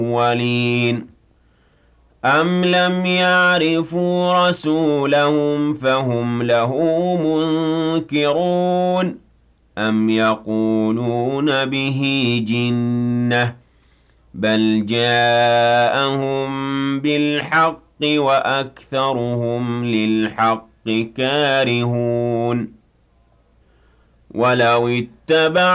الأولين أَمْ لَمْ يَعْرِفُوا رَسُولَهُمْ فَهُمْ لَهُ مُنكِرُونَ أَمْ يَقُولُونَ بِهِ جِنَّةٌ ۚ بَلْ جَاءَهُم بِالْحَقِّ وَأَكْثَرُهُمْ لِلْحَقِّ كَارِهُونَ وَلَوِ اتَّبَعَ